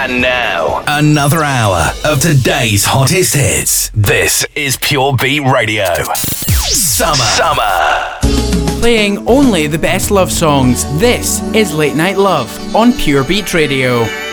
And now, another hour of today's hottest hits. This is Pure Beat Radio. Summer. Playing only the best love songs. This is Late Night Love on Pure Beat Radio.